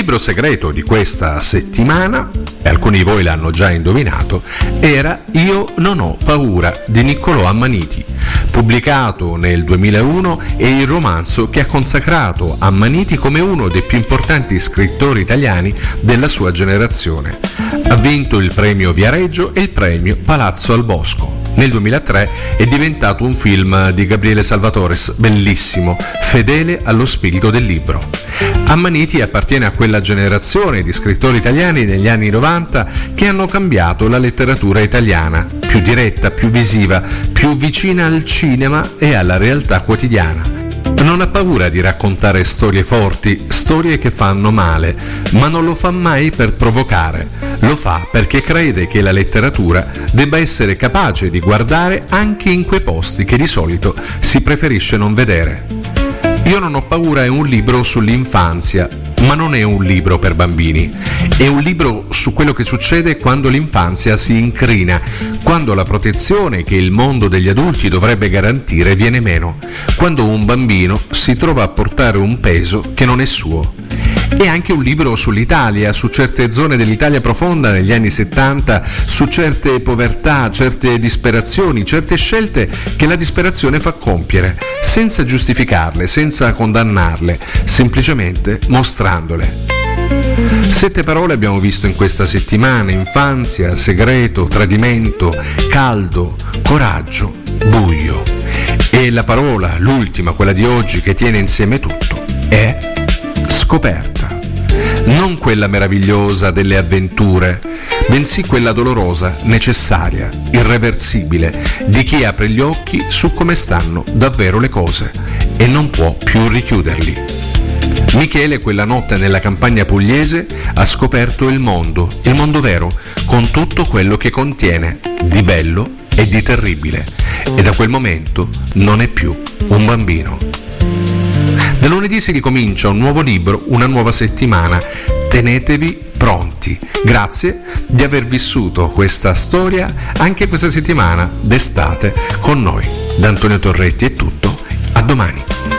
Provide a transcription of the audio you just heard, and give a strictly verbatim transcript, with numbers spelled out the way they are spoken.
libro segreto di questa settimana, e alcuni di voi l'hanno già indovinato, era Io non ho paura di Niccolò Ammaniti. Pubblicato nel duemilauno, è il romanzo che ha consacrato Ammaniti come uno dei più importanti scrittori italiani della sua generazione. Ha vinto il premio Viareggio e il premio Palazzo al Bosco. Nel duemilatré è diventato un film di Gabriele Salvatores, bellissimo, fedele allo spirito del libro. Ammaniti appartiene a quella generazione di scrittori italiani negli anni novanta che hanno cambiato la letteratura italiana, più diretta, più visiva, più vicina al cinema e alla realtà quotidiana. Non ha paura di raccontare storie forti, storie che fanno male, ma non lo fa mai per provocare. Lo fa perché crede che la letteratura debba essere capace di guardare anche in quei posti che di solito si preferisce non vedere. Io non ho paura è un libro sull'infanzia, ma non è un libro per bambini. È un libro su quello che succede quando l'infanzia si incrina, quando la protezione che il mondo degli adulti dovrebbe garantire viene meno, quando un bambino si trova a portare un peso che non è suo. È anche un libro sull'Italia, su certe zone dell'Italia profonda negli anni settanta, su certe povertà, certe disperazioni, certe scelte che la disperazione fa compiere, senza giustificarle, senza condannarle, semplicemente mostrandole. Sette parole abbiamo visto in questa settimana: infanzia, segreto, tradimento, caldo, coraggio, buio. E la parola, l'ultima, quella di oggi, che tiene insieme tutto, è scoperta. Non quella meravigliosa delle avventure, bensì quella dolorosa, necessaria, irreversibile, di chi apre gli occhi su come stanno davvero le cose e non può più richiuderli. Michele quella notte nella campagna pugliese ha scoperto il mondo, il mondo vero, con tutto quello che contiene, di bello e di terribile, e da quel momento non è più un bambino. Da lunedì si ricomincia un nuovo libro, una nuova settimana. Tenetevi pronti. Grazie di aver vissuto questa storia anche questa settimana d'estate con noi. Da Antonio Torretti è tutto. A domani.